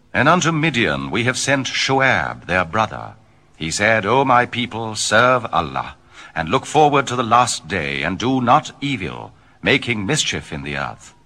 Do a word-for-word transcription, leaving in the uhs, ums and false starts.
And unto Midian we have sent Shoaib, their brother. He said, O my people, serve Allah, and look forward to the last day, and do not evil, making mischief in the earth.